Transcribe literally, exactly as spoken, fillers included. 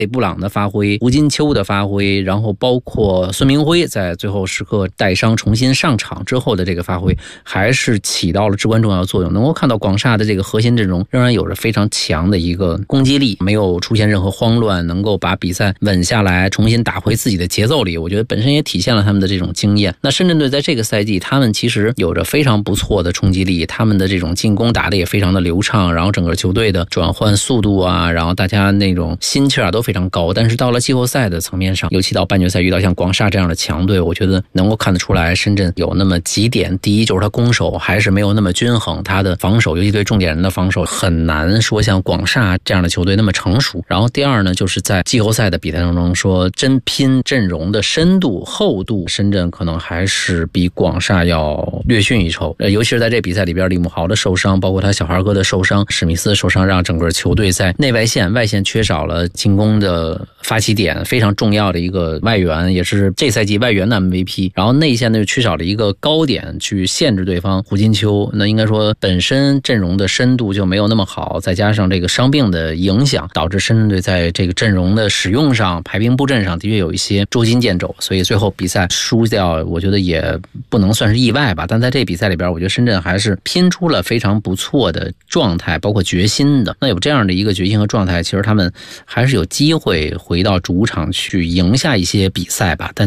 布朗的发挥，胡金秋的发挥，然后包括孙明辉在最后时刻带伤重新上场之后的这个发挥，还是起到了至关重要的作用。能够看到广厦的这个核心阵容仍然有着非常强的一个攻击力，没有出现任何慌乱，能够把比赛稳下来，重新打回自己的节奏里。我觉得本身也体现了他们的这种经验。那深圳队在这个赛季，他们其实有着非常不错的冲击力，他们的这种进攻打得也非常的流畅，然后整个球队的转换速度啊，然后大家那种心气啊都非常高。但是到了季后赛的层面上，尤其到半决赛遇到像广厦这样的强队，我觉得能够看得出来深圳有那么几点。第一就是他攻守还是没有那么均衡，他的防守尤其对重点人的防守很难说像广厦这样的球队那么成熟。然后第二呢，就是在季后赛的比赛当中说真拼阵容的深度厚度，深圳可能还是比广厦要略逊一筹。呃，尤其是在这比赛里边，李慕豪的受伤，包括他小孩哥的受伤，史密斯的受伤，让整个球队在内外线外线缺少了进攻的发起点，非常重要的一个外援，也是这赛季外援的 M V P。然后内线呢就缺少了一个高点去限制对方胡金秋，那应该说本身阵容的深度就没有那么好，再加上这个伤病的影响，导致深圳队在这个阵容的使用上排兵布阵上的确有一些捉襟见肘，所以最后比赛输掉我觉得也不能算是意外吧。但在这比赛里边，我觉得深圳还是拼出了非常不错的状态，包括决心的。那有这样的一个决心和状态，其实他们还是有机会回到主场去赢下一些比赛吧。但